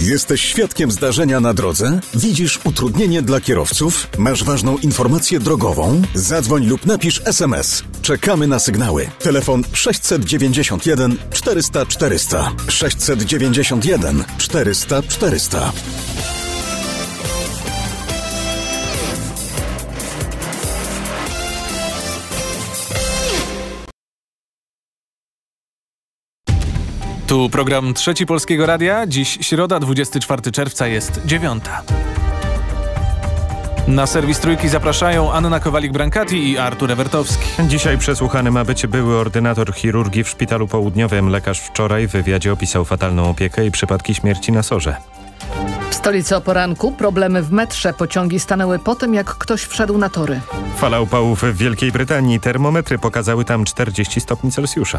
Jesteś świadkiem zdarzenia na drodze? Widzisz utrudnienie dla kierowców? Masz ważną informację drogową? Zadzwoń lub napisz SMS. Czekamy na sygnały. Telefon 691 400 400. 691 400 400. Tu program Trzeci Polskiego Radia. Dziś środa, 24 czerwca, jest 9. Na serwis Trójki zapraszają Anna Kowalik-Brankati i Artur Ewertowski. Dzisiaj przesłuchany ma być były ordynator chirurgii w Szpitalu Południowym. Lekarz wczoraj w wywiadzie opisał fatalną opiekę i przypadki śmierci na SOR-ze. W stolicy o poranku problemy w metrze. Pociągi stanęły po tym, jak ktoś wszedł na tory. Fala upałów w Wielkiej Brytanii. Termometry pokazały tam 40 stopni Celsjusza.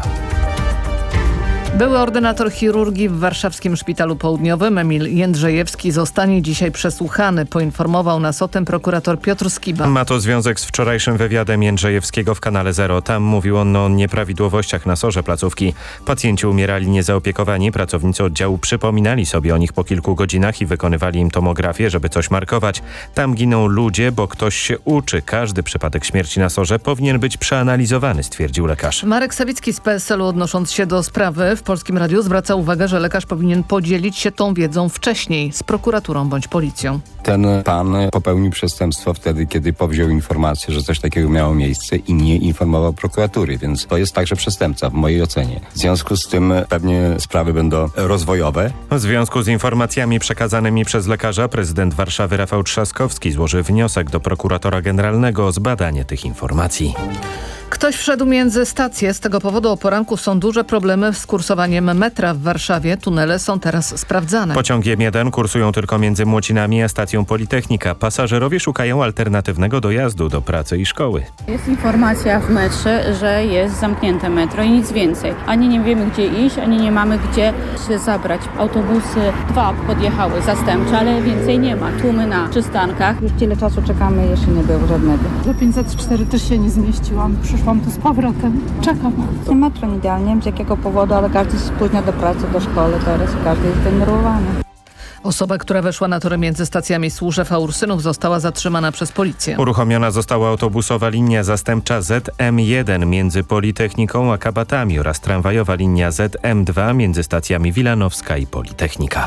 Były ordynator chirurgii w warszawskim Szpitalu Południowym Emil Jędrzejewski zostanie dzisiaj przesłuchany. Poinformował nas o tym prokurator Piotr Skiba. Ma to związek z wczorajszym wywiadem Jędrzejewskiego w Kanale Zero. Tam mówił on o nieprawidłowościach na SOR-ze placówki. Pacjenci umierali niezaopiekowani. Pracownicy oddziału przypominali sobie o nich po kilku godzinach i wykonywali im tomografię, żeby coś markować. Tam giną ludzie, bo ktoś się uczy. Każdy przypadek śmierci na SOR-ze powinien być przeanalizowany, stwierdził lekarz. Marek Sawicki z PSL-u, odnosząc się do sprawy w Polskim Radiu, zwraca uwagę, że lekarz powinien podzielić się tą wiedzą wcześniej z prokuraturą bądź policją. Ten pan popełnił przestępstwo wtedy, kiedy powziął informację, że coś takiego miało miejsce i nie informował prokuratury, więc to jest także przestępca w mojej ocenie. W związku z tym pewnie sprawy będą rozwojowe. W związku z informacjami przekazanymi przez lekarza prezydent Warszawy Rafał Trzaskowski złoży wniosek do prokuratora generalnego o zbadanie tych informacji. Ktoś wszedł między stacje. Z tego powodu o poranku są duże problemy z kursowaniem metra w Warszawie. Tunele są teraz sprawdzane. Pociągiem M1 kursują tylko między Młocinami a stacją Politechnika. Pasażerowie szukają alternatywnego dojazdu do pracy i szkoły. Jest informacja w metrze, że jest zamknięte metro i nic więcej. Ani nie wiemy, gdzie iść, ani nie mamy gdzie się zabrać. Autobusy 2 podjechały zastępcze, ale więcej nie ma. Tłumy na przystankach. Już tyle czasu czekamy, jeszcze nie było żadnego. Do 504 też się nie zmieściłam. Przyszłam tu z powrotem. Czekam. To metro nie wiem z jakiego powodu, ale każdy się spóźnia do pracy, do szkoły teraz i każdy jest zdenerwowany. Osoba, która weszła na tory między stacjami Służew a Ursynów, została zatrzymana przez policję. Uruchomiona została autobusowa linia zastępcza ZM1 między Politechniką a Kabatami oraz tramwajowa linia ZM2 między stacjami Wilanowska i Politechnika.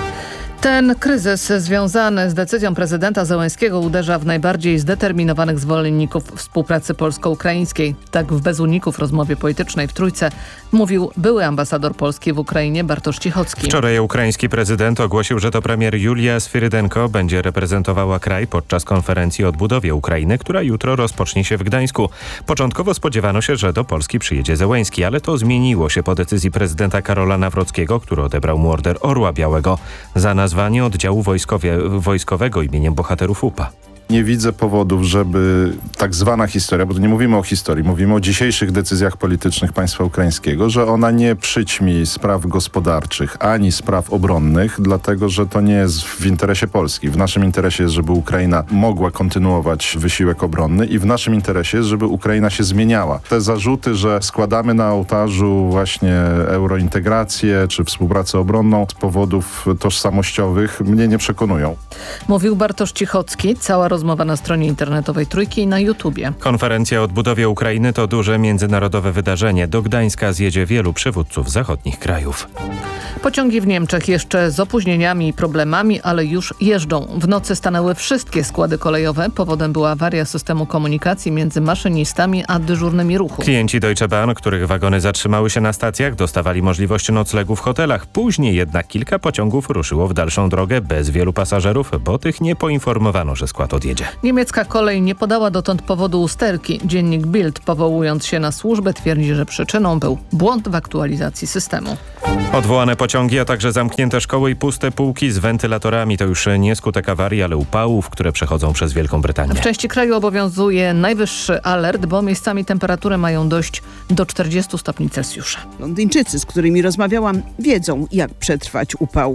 Ten kryzys związany z decyzją prezydenta Zełenskiego uderza w najbardziej zdeterminowanych zwolenników współpracy polsko-ukraińskiej. Tak w Bez Uników rozmowie politycznej w Trójce mówił były ambasador Polski w Ukrainie Bartosz Cichocki. Wczoraj ukraiński prezydent ogłosił, że to premier Julia Swirydenko będzie reprezentowała kraj podczas konferencji o odbudowie Ukrainy, która jutro rozpocznie się w Gdańsku. Początkowo spodziewano się, że do Polski przyjedzie Zełenski, ale to zmieniło się po decyzji prezydenta Karola Nawrockiego, który odebrał mu Order Orła Białego za nazwanie oddziału wojskowego imieniem bohaterów UPA. Nie widzę powodów, żeby tak zwana historia, bo tu nie mówimy o historii, mówimy o dzisiejszych decyzjach politycznych państwa ukraińskiego, że ona nie przyćmi spraw gospodarczych ani spraw obronnych, dlatego że to nie jest w interesie Polski. W naszym interesie jest, żeby Ukraina mogła kontynuować wysiłek obronny i w naszym interesie jest, żeby Ukraina się zmieniała. Te zarzuty, że składamy na ołtarzu właśnie eurointegrację czy współpracę obronną z powodów tożsamościowych mnie nie przekonują. Mówił Bartosz Cichocki. Cała rozmowa na stronie internetowej Trójki i na YouTubie. Konferencja o odbudowie Ukrainy to duże międzynarodowe wydarzenie. Do Gdańska zjedzie wielu przywódców zachodnich krajów. Pociągi w Niemczech jeszcze z opóźnieniami i problemami, ale już jeżdżą. W nocy stanęły wszystkie składy kolejowe. Powodem była awaria systemu komunikacji między maszynistami a dyżurnymi ruchu. Klienci Deutsche Bahn, których wagony zatrzymały się na stacjach, dostawali możliwość noclegu w hotelach. Później jednak kilka pociągów ruszyło w dalszą drogę bez wielu pasażerów, bo tych nie poinformowano, że skład odjedzie. Niemiecka kolej nie podała dotąd powodu usterki. Dziennik Bild, powołując się na służbę, twierdzi, że przyczyną był błąd w aktualizacji systemu. Odwołane pociągi, a także zamknięte szkoły i puste półki z wentylatorami to już nie skutek awarii, ale upałów, które przechodzą przez Wielką Brytanię. W części kraju obowiązuje najwyższy alert, bo miejscami temperatury mają dojść do 40 stopni Celsjusza. Londyńczycy, z którymi rozmawiałam, wiedzą, jak przetrwać upał.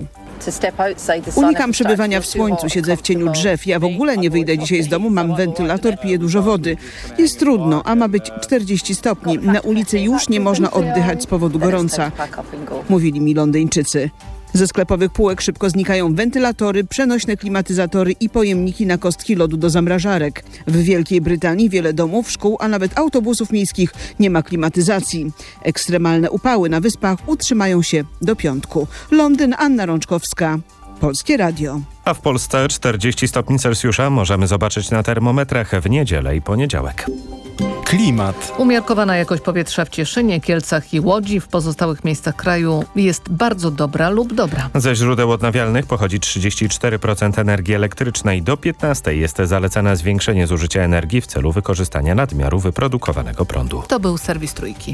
Unikam przebywania w słońcu, siedzę w cieniu drzew. Ja w ogóle nie wyjdę dzisiaj z domu, mam wentylator, piję dużo wody. Jest trudno, a ma być 40 stopni. Na ulicy już nie można oddychać z powodu gorąca, mówili mi Londyńczycy. Ze sklepowych półek szybko znikają wentylatory, przenośne klimatyzatory i pojemniki na kostki lodu do zamrażarek. W Wielkiej Brytanii wiele domów, szkół, a nawet autobusów miejskich nie ma klimatyzacji. Ekstremalne upały na wyspach utrzymają się do piątku. Londyn, Anna Rączkowska, Polskie Radio. A w Polsce 40 stopni Celsjusza możemy zobaczyć na termometrach w niedzielę i poniedziałek. Klimat. Umiarkowana jakość powietrza w Cieszynie, Kielcach i Łodzi. W pozostałych miejscach kraju jest bardzo dobra lub dobra. Ze źródeł odnawialnych pochodzi 34% energii elektrycznej. Do 15 jest zalecane zwiększenie zużycia energii w celu wykorzystania nadmiaru wyprodukowanego prądu. To był serwis Trójki.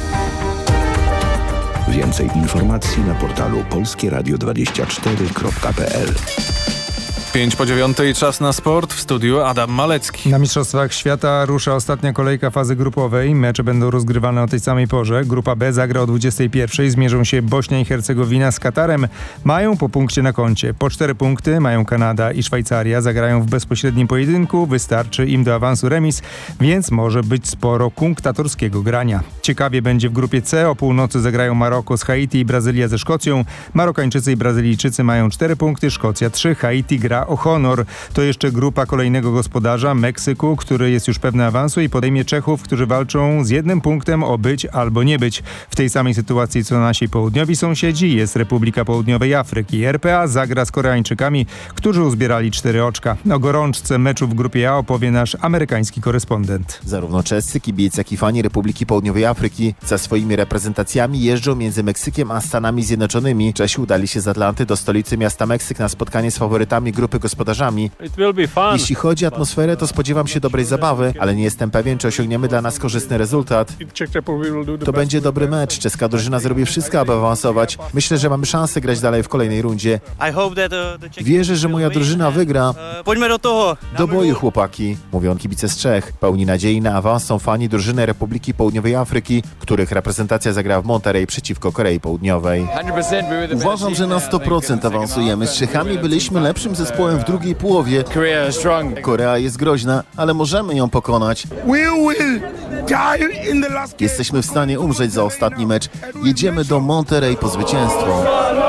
Więcej informacji na portalu polskieradio24.pl. 8:05, czas na sport. W studiu Adam Malecki. Na Mistrzostwach Świata rusza ostatnia kolejka fazy grupowej. Mecze będą rozgrywane o tej samej porze. Grupa B zagra o 21:00. Zmierzą się Bośnia i Hercegowina z Katarem. Mają po punkcie na koncie. Po 4 punkty mają Kanada i Szwajcaria. Zagrają w bezpośrednim pojedynku. Wystarczy im do awansu remis, więc może być sporo kunktatorskiego grania. Ciekawie będzie w grupie C. O północy zagrają Maroko z Haiti i Brazylia ze Szkocją. Marokańczycy i Brazylijczycy mają 4 punkty, Szkocja 3, Haiti gra o honor. To jeszcze grupa kolejnego gospodarza, Meksyku, który jest już pewny awansu i podejmie Czechów, którzy walczą z 1 punktem o być albo nie być. W tej samej sytuacji co nasi południowi sąsiedzi jest Republika Południowej Afryki. RPA zagra z Koreańczykami, którzy uzbierali 4 oczka. O gorączce meczu w grupie A opowie nasz amerykański korespondent. Zarówno czescy kibice, jak i fani Republiki Południowej Afryki za swoimi reprezentacjami jeżdżą między Meksykiem a Stanami Zjednoczonymi. Czesi udali się z Atlanty do stolicy miasta Meksyk na spotkanie z faworytami grupy gospodarzami. Jeśli chodzi o atmosferę, to spodziewam się dobrej zabawy, ale nie jestem pewien, czy osiągniemy dla nas korzystny rezultat. To będzie dobry mecz. Czeska drużyna zrobi wszystko, aby awansować. Myślę, że mamy szansę grać dalej w kolejnej rundzie. Wierzę, że moja drużyna wygra. Do boju, chłopaki, mówią kibice z Czech. Pełni nadziei na awans są fani drużyny Republiki Południowej Afryki, których reprezentacja zagra w Monterey przeciwko Korei Południowej. Uważam, że na 100% awansujemy. Z Czechami byliśmy lepszym zespołem w drugiej połowie. Korea jest groźna, ale możemy ją pokonać. Jesteśmy w stanie umrzeć za ostatni mecz. Jedziemy do Monterey po zwycięstwo.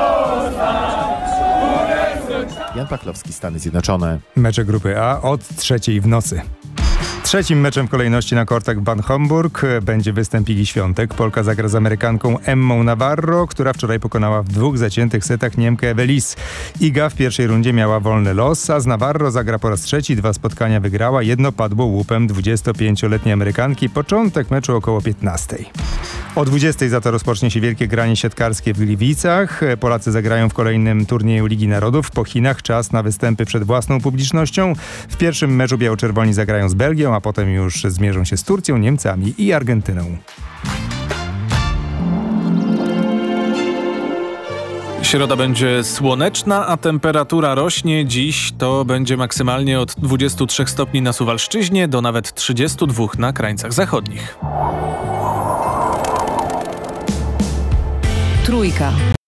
Jan Pachlowski, Stany Zjednoczone. Mecze grupy A od 3:00 w nocy. Trzecim meczem w kolejności na kortach Bad Homburg będzie występ Igi Świątek. Polka zagra z Amerykanką Emmą Navarro, która wczoraj pokonała w 2 zaciętych setach Niemkę Ewelis. Iga w pierwszej rundzie miała wolny los, a z Navarro zagra po raz trzeci. 2 spotkania wygrała, jedno padło łupem 25-letniej Amerykanki. Początek meczu około 15:00. O 20:00 za to rozpocznie się wielkie granie siatkarskie w Gliwicach. Polacy zagrają w kolejnym turnieju Ligi Narodów. Po Chinach czas na występy przed własną publicznością. W pierwszym meczu biało-czerwoni zagrają z Belgią, a potem już zmierzą się z Turcją, Niemcami i Argentyną. Środa będzie słoneczna, a temperatura rośnie. Dziś to będzie maksymalnie od 23 stopni na Suwalszczyźnie do nawet 32 na krańcach zachodnich. Trójka.